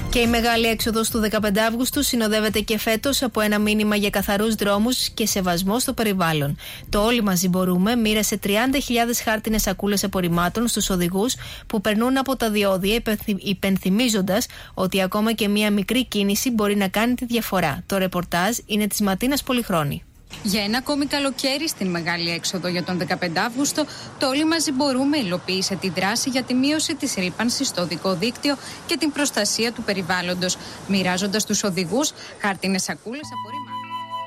Και η μεγάλη έξοδος του 15 Αύγουστου συνοδεύεται και φέτος από ένα μήνυμα για καθαρούς δρόμους και σεβασμό στο περιβάλλον. Το Όλοι Μαζί Μπορούμε μοίρασε 30.000 χάρτινες σακούλες απορριμμάτων στους οδηγούς που περνούν από τα διόδια, υπενθυμίζοντας ότι ακόμα και μία μικρή κίνηση μπορεί να κάνει τη διαφορά. Το ρεπορτάζ είναι της Ματίνας Πολυχρόνη. Για ένα ακόμη καλοκαίρι στην μεγάλη έξοδο για τον 15 Αύγουστο, το Όλοι Μαζί Μπορούμε υλοποίησε τη δράση για τη μείωση της ρύπανσης στο οδικό δίκτυο και την προστασία του περιβάλλοντος, μοιράζοντας στους οδηγούς χάρτινες σακούλες απορριμμάτων.